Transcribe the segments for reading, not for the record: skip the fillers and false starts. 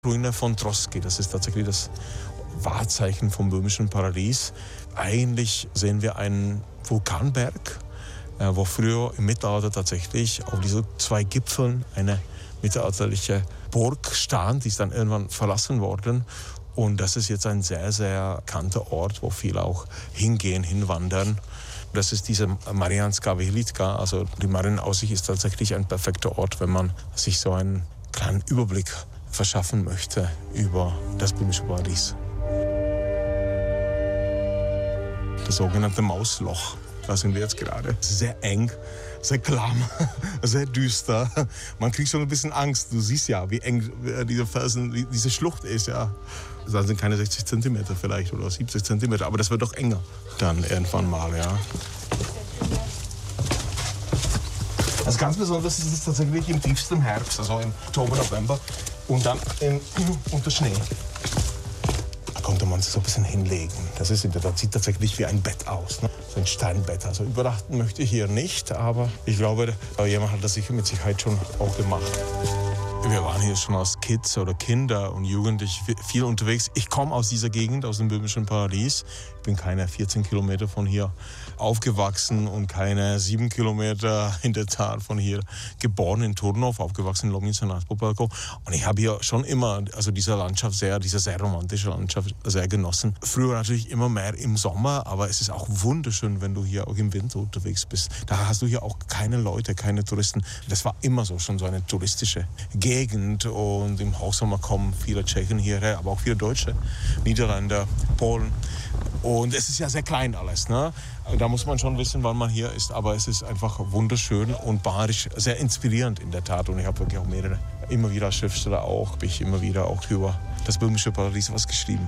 Ruine von Troski, das ist tatsächlich das Wahrzeichen vom böhmischen Paradies. Eigentlich sehen wir einen Vulkanberg, wo früher im Mittelalter tatsächlich auf diesen 2 Gipfeln eine mittelalterliche Burg stand, die ist dann irgendwann verlassen worden. Und das ist jetzt ein sehr, sehr bekannter Ort, wo viele auch hingehen, hinwandern. Das ist diese Mariánska vyhlídka, also die Marienaussicht ist tatsächlich ein perfekter Ort, wenn man sich so einen kleinen Überblick verschaffen möchte über das böhmische Paradies. Das sogenannte Mausloch, da sind wir jetzt gerade. Sehr eng, sehr klamm, sehr düster. Man kriegt schon ein bisschen Angst. Du siehst ja, wie eng diese Felsen, diese Schlucht ist. Ja. Das sind keine 60 Zentimeter vielleicht oder 70 Zentimeter, aber das wird doch enger dann irgendwann mal. Ja. Also ganz besonders ist es tatsächlich im tiefsten Herbst, also im Oktober, November und dann unter Schnee. Da konnte man sich so ein bisschen hinlegen. Das sieht tatsächlich wie ein Bett aus, ne? So ein Steinbett. Also übernachten möchte ich hier nicht, aber ich glaube, jemand hat das sicher mit Sicherheit schon auch gemacht. Wir waren hier schon als Kids oder Kinder und Jugendliche viel unterwegs. Ich komme aus dieser Gegend, aus dem böhmischen Paradies. Ich bin keine 14 Kilometer von hier aufgewachsen und keine 7 Kilometer in der Tat von hier geboren in Turnov, aufgewachsen in Lomnica nad Popelkou. Und ich habe hier schon immer diese Landschaft diese sehr romantische Landschaft sehr genossen. Früher natürlich immer mehr im Sommer, aber es ist auch wunderschön, wenn du hier auch im Winter unterwegs bist. Da hast du hier auch keine Leute, keine Touristen. Das war immer so schon so eine touristische Gegend und im Hochsommer kommen viele Tschechen hierher, aber auch viele Deutsche, Niederländer, Polen. Und es ist ja sehr klein alles, ne? Da muss man schon wissen, wann man hier ist, aber es ist einfach wunderschön und badisch, sehr inspirierend in der Tat. Und ich habe wirklich auch immer wieder als Schriftsteller habe ich immer wieder auch über das böhmische Paradies was geschrieben.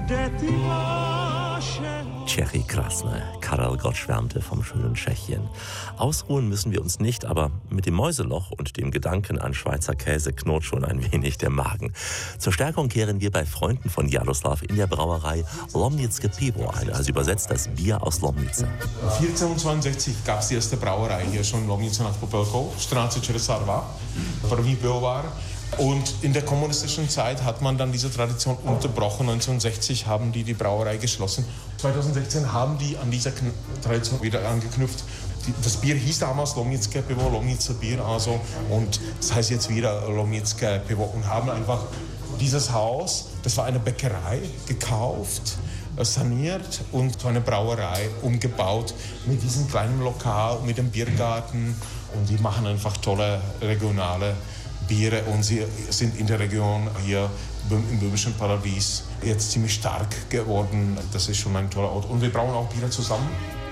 Tschechy Krasne, Karel Gott schwärmte vom schönen Tschechien. Ausruhen müssen wir uns nicht, aber mit dem Mäuseloch und dem Gedanken an Schweizer Käse knurrt schon ein wenig der Magen. Zur Stärkung kehren wir bei Freunden von Jaroslav in der Brauerei Lomnické pivo ein, also übersetzt das Bier aus Lomnice. 1462 gab es die erste Brauerei hier schon in Lomnice nad Popelkou, 1462, první pivovar. Und in der kommunistischen Zeit hat man dann diese Tradition unterbrochen. 1960 haben die Brauerei geschlossen. 2016 haben die an dieser Tradition wieder angeknüpft. Das Bier hieß damals Lomnické pivo, Lomnice Bier, also, und das heißt jetzt wieder Lomnické pivo. Und haben einfach dieses Haus, das war eine Bäckerei, gekauft, saniert und zu einer Brauerei umgebaut mit diesem kleinen Lokal, mit dem Biergarten. Und die machen einfach tolle regionale Biere und sie sind in der Region hier im böhmischen Paradies jetzt ziemlich stark geworden. Das ist schon ein toller Ort. Und wir brauen auch Biere zusammen.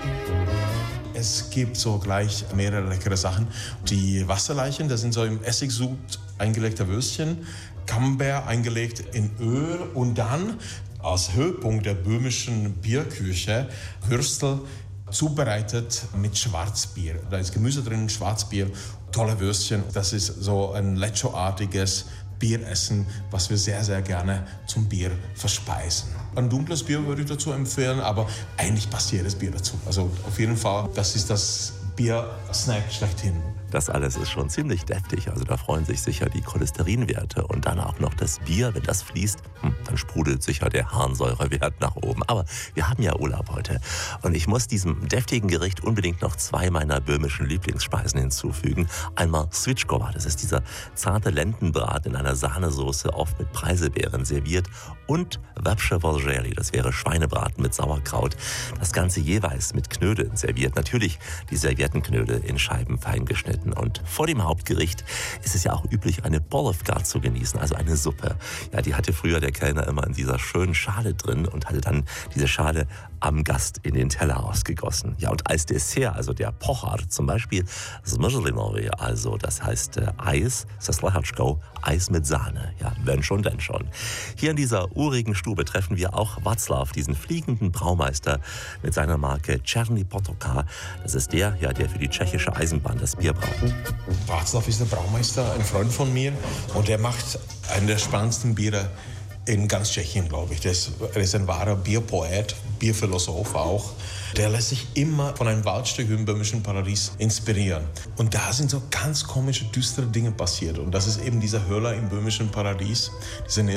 Es gibt so gleich mehrere leckere Sachen. Die Wasserleichen, das sind so im Essigsud eingelegte Würstchen, Camembert eingelegt in Öl und dann als Höhepunkt der böhmischen Bierküche Würstel zubereitet mit Schwarzbier. Da ist Gemüse drin, Schwarzbier, tolle Würstchen. Das ist so ein Lecho-artiges Bieressen, was wir sehr, sehr gerne zum Bier verspeisen. Ein dunkles Bier würde ich dazu empfehlen, aber eigentlich passt jedes Bier dazu. Also auf jeden Fall, das ist das Bier-Snack schlechthin. Das alles ist schon ziemlich deftig, also da freuen sich sicher die Cholesterinwerte und dann auch noch das Bier, wenn das fließt, dann sprudelt sicher der Harnsäurewert nach oben. Aber wir haben ja Urlaub heute und ich muss diesem deftigen Gericht unbedingt noch 2 meiner böhmischen Lieblingsspeisen hinzufügen. Einmal Svičkova, das ist dieser zarte Lendenbraten in einer Sahnesoße, oft mit Preiselbeeren serviert, und Vepře volželi, das wäre Schweinebraten mit Sauerkraut. Das Ganze jeweils mit Knödeln serviert, natürlich die Serviettenknödel in Scheiben fein geschnitten. Und vor dem Hauptgericht ist es ja auch üblich, eine polivka zu genießen, also eine Suppe. Ja, die hatte früher der Kellner immer in dieser schönen Schale drin und hatte dann diese Schale am Gast in den Teller ausgegossen. Ja, und als Dessert, also der Pochar, zum Beispiel Zmrzlinovi, also das heißt Eis, Seslehatschko, Eis mit Sahne. Ja, wenn schon, denn schon. Hier in dieser urigen Stube treffen wir auch Václav, diesen fliegenden Braumeister mit seiner Marke Černý Potoka. Das ist der für die tschechische Eisenbahn das Bier braut. Václav ist der Braumeister, ein Freund von mir, und er macht einen der spannendsten Biere, in ganz Tschechien, glaube ich. Er ist ein wahrer Bierpoet, Bierphilosoph auch. Der lässt sich immer von einem Waldstück im böhmischen Paradies inspirieren. Und da sind so ganz komische, düstere Dinge passiert. Und das ist eben dieser Höhler im böhmischen Paradies, diese